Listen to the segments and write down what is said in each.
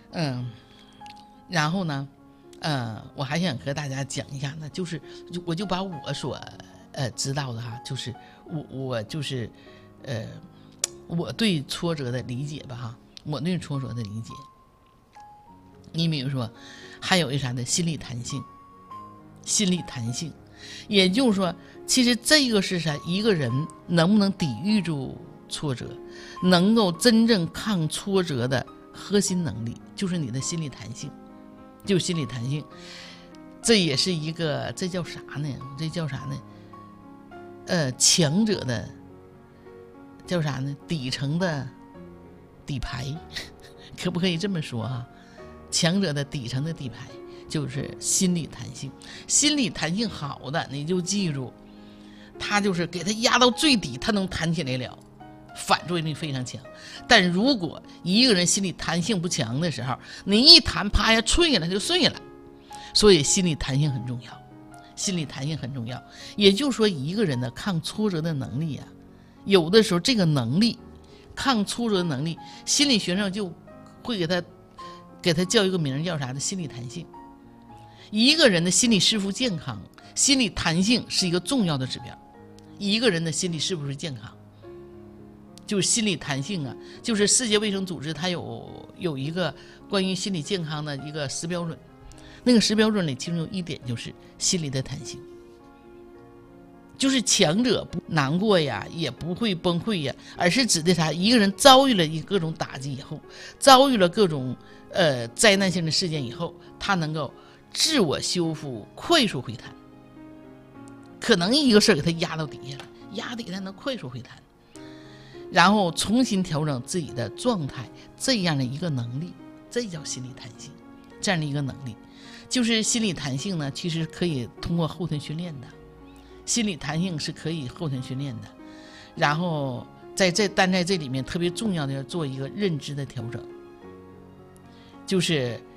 嗯，然后呢，我还想和大家讲一下呢，我就把我所知道的哈，就是我就是我对挫折的理解吧哈，我对挫折的理解。你比如说，还有一啥的心理弹性，心理弹性，也就是说，其实这个是啥？一个人能不能抵御住挫折，能够真正抗挫折的核心能力，就是你的心理弹性，就是心理弹性。这也是一个，这叫啥呢？这叫啥呢？强者的叫啥呢？底层的底牌，可不可以这么说啊？强者的底层的底牌就是心理弹性。心理弹性好的，你就记住，他就是给他压到最底，他能弹起来了，反作用力非常强。但如果一个人心理弹性不强的时候，你一弹，啪呀，脆了就碎了。所以心理弹性很重要，心理弹性很重要。也就是说，一个人的抗挫折的能力啊，有的时候这个能力，抗挫折的能力，心理学上就会给他叫一个名叫啥的心理弹性。一个人的心理是否健康，心理弹性是一个重要的指标。一个人的心理是不是健康，就是心理弹性啊，就是世界卫生组织它有一个关于心理健康的一个10标准，那个10标准里其中有一点就是心理的弹性，就是强者不难过呀，也不会崩溃呀，而是指的啥？一个人遭遇了各种打击以后，遭遇了各种灾难性的事件以后，他能够自我修复，快速回弹。可能一个事儿给他压到底下了，压底他能快速回弹，然后重新调整自己的状态，这样的一个能力，这叫心理弹性。这样的一个能力，就是心理弹性呢，其实可以通过后天训练的。心理弹性是可以后天训练的，然后但在这里面特别重要的要做一个认知的调整，就是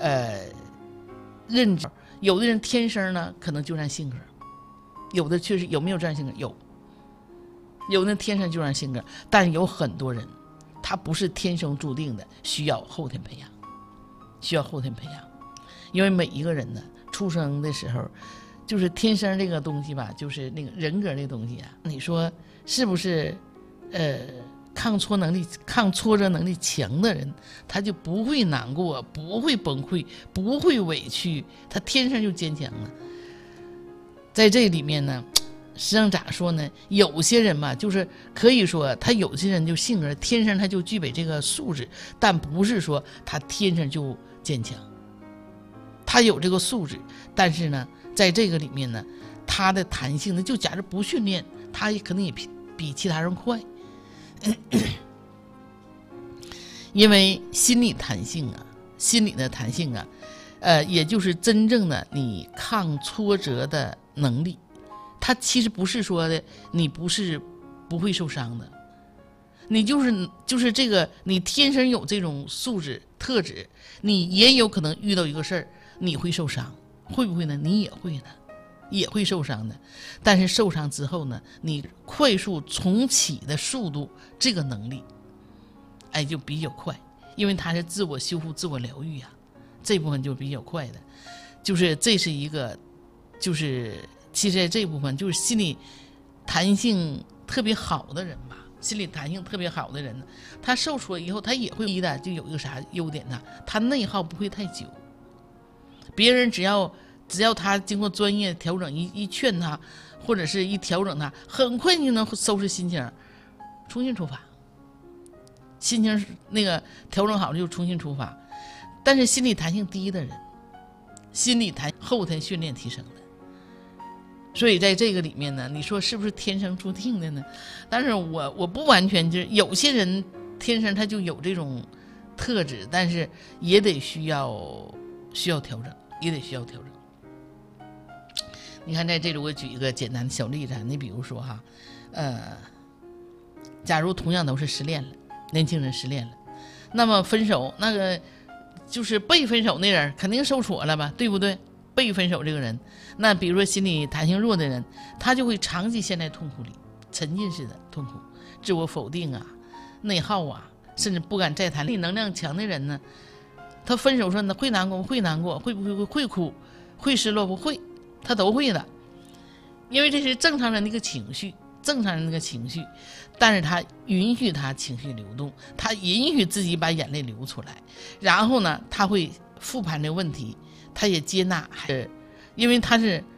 认知。有的人天生呢可能就这样性格，有的确实有没有这样性格？有的人天生就这样性格，但是有很多人他不是天生注定的，需要后天培养，需要后天培养。因为每一个人呢出生的时候就是天生这个东西吧，就是那个人格这东西啊，你说是不是抗挫折能力强的人，他就不会难过，不会崩溃，不会委屈，他天生就坚强了。在这里面呢，实际上咋说呢，有些人吧，就是可以说他有些人就性格天生他就具备这个素质，但不是说他天生就坚强，他有这个素质，但是呢在这个里面呢，他的弹性呢，就假如不训练，他可能也比其他人快。因为心理弹性啊，心理的弹性啊，也就是真正的你抗挫折的能力。它其实不是说的你不会受伤的，你就是这个你天生有这种素质特质，你也有可能遇到一个事儿你会受伤，会不会呢？你也会的，也会受伤的。但是受伤之后呢，你快速重启的速度，这个能力就比较快，因为它是自我修复自我疗愈啊，这部分就比较快的。就是这是一个，就是其实这部分就是心理弹性特别好的人吧，心理弹性特别好的人呢，他受挫以后他也会的，就有一个啥优点呢？他内耗不会太久，别人只要他经过专业调整，一劝他或者是一调整他，很快就能收拾心情，重新出发。心情那个调整好了就重新出发。但是心理弹性低的人，心理弹后天训练提升的。所以在这个里面呢，你说是不是天生注定的呢？但是我不完全，就是有些人天生他就有这种特质，但是也得需要调整，也得需要调整。你看在这里我举一个简单的小例子，你比如说哈，假如同样都是失恋了，年轻人失恋了，那么分手那个就是被分手那人肯定受挫了吧，对不对？被分手这个人，那比如说心理弹性弱的人，他就会长期陷在痛苦里，沉浸式的痛苦，自我否定啊，内耗啊，甚至不敢再谈。能量强的人呢， 他分手说呢会难过会难过，会不会哭，会失落不会，他都会的，因为这是正常人的一个情绪，正常人的一个情绪，但是他允许他情绪流动，他允许自己把眼泪流出来，然后呢他会复盘这个问题，他也接纳，因为他是